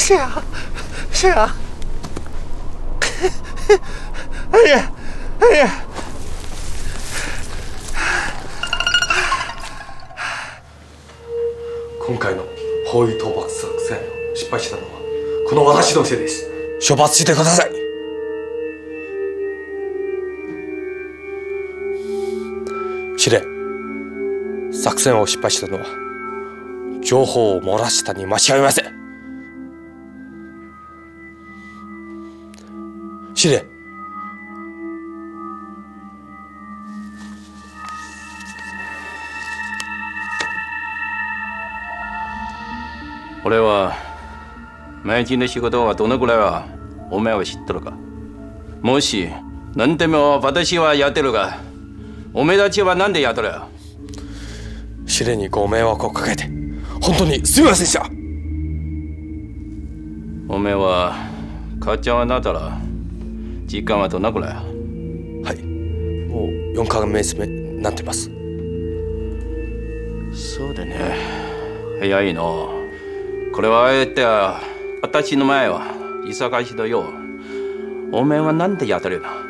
是啊，是啊。哎呀，哎呀！ 今回の包囲討伐作戦を失敗したのはこの私のせいです。処罰してください。司令、作戦を失敗したのは情報を漏らしたに間違いません。司令、 俺は前金の仕事はどのくらいはお前は知ってるか。もし何でも私はやってるが、お前たちは何でやってる？ 司令にご迷惑をかけて本当にすみませんでした。 お前は母ちゃんはなったら時間はどのくらい？ はい、もう4ヶ月目になってます。 そうだね、早いの。これはあえて私の前は忙しいのよ。お前は何でやってるの？